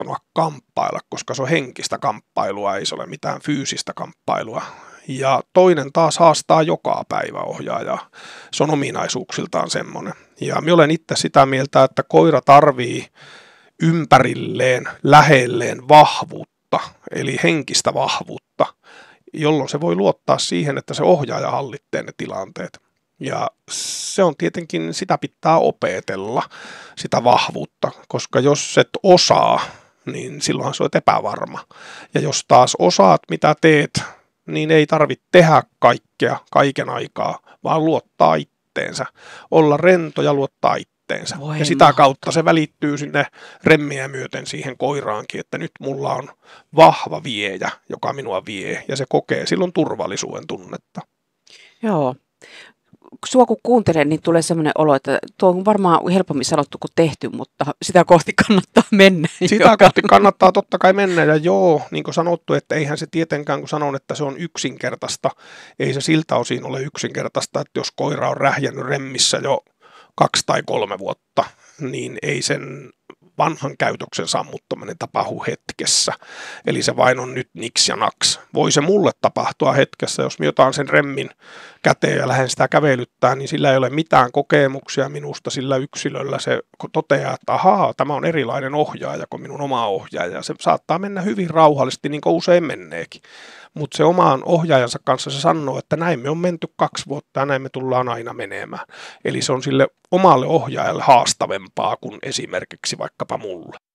kannattanut kamppailla, koska se on henkistä kamppailua, ei se ole mitään fyysistä kamppailua. Ja toinen taas haastaa joka päivä ohjaajaa. Se on ominaisuuksiltaan semmoinen. Ja minä olen itse sitä mieltä, että koira tarvii ympärilleen, lähelleen vahvuutta, eli henkistä vahvuutta, jolloin se voi luottaa siihen, että se ohjaaja hallitsee ne tilanteet. Ja se on tietenkin, sitä pitää opetella, sitä vahvuutta, koska jos et osaa, niin silloinhan se on epävarma. Ja jos taas osaat, mitä teet, niin ei tarvitse tehdä kaikkea kaiken aikaa, vaan luottaa itteensä. Olla rento ja luottaa itteensä. Voi ja sitä kautta mahtavaa. se välittyy sinne remmiä myöten siihen koiraankin, että nyt mulla on vahva viejä, joka minua vie, ja se kokee silloin turvallisuuden tunnetta. Joo. Sua kun kuuntelen, niin tulee sellainen olo, että tuo on varmaan helpommin sanottu kuin tehty, mutta sitä kohti kannattaa mennä. Sitä kohti kannattaa totta kai mennä, ja joo, niin kuin sanottu, että eihän se tietenkään, kun sanon, että se on yksinkertaista, ei se siltä osin ole yksinkertaista, että jos koira on rähjännyt remmissä jo 2 tai 3 vuotta, niin ei sen vanhan käytöksen sammuttaminen tapahdu hetkessä. Eli se vain on nyt niks ja naks. Voi se mulle tapahtua hetkessä, jos minä otan sen remmin käteen ja lähden sitä kävelyttää, niin sillä ei ole mitään kokemuksia minusta sillä yksilöllä. Se toteaa, että ahaa, tämä on erilainen ohjaaja kuin minun oma ohjaaja. Se saattaa mennä hyvin rauhallisesti, niin kuin usein menneekin. Mutta se omaan ohjaajansa kanssa se sanoo, että näin me on menty 2 vuotta ja näin me tullaan aina menemään. Eli se on sille omalle ohjaajalle haastavempaa kuin esimerkiksi vaikkapa mulle.